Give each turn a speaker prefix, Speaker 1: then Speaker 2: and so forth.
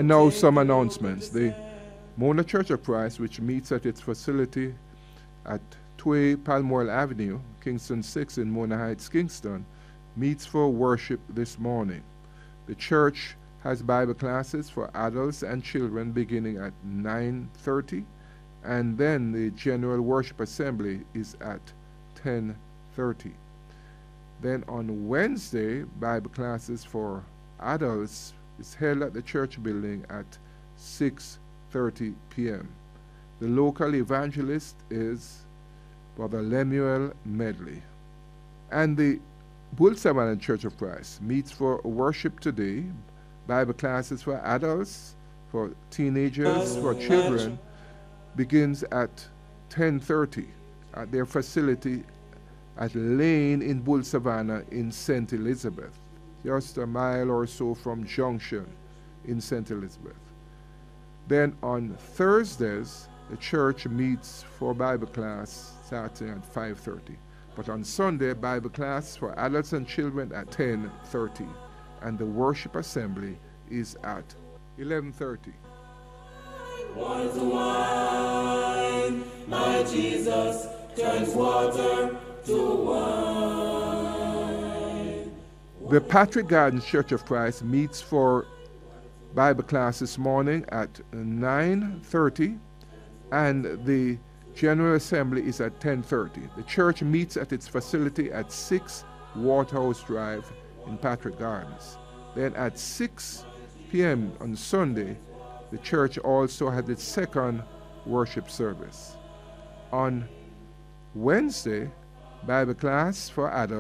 Speaker 1: And now some announcements. The Mona Church of Christ, which meets at its facility at 2 Palmoral Avenue, Kingston 6 in Mona Heights, Kingston, meets for worship this morning. The church has Bible classes for adults and children beginning at 9:30, and then the general worship assembly is at 10:30. Then on Wednesday, Bible classes for adults is held at the church building at 6:30 p.m. The local evangelist is Brother Lemuel Medley. And the Bull Savannah Church of Christ meets for worship today. Bible classes for adults, for teenagers, for children begins at 10:30 at their facility at Lane in Bull Savannah in St. Elizabeth, just a mile or so from Junction in St. Elizabeth. Then on Thursdays, the church meets for Bible class starting at 5:30. But on Sunday, Bible class for adults and children at 10:30. And the worship assembly is at 11:30.
Speaker 2: Water to wine, my Jesus turns water to wine.
Speaker 1: The Patrick Gardens Church of Christ meets for Bible class this morning at 9:30, and the General Assembly is at 10:30. The church meets at its facility at 6 Waterhouse Drive in Patrick Gardens. Then at 6 p.m. on Sunday, the church also had its second worship service. On Wednesday, Bible class for adults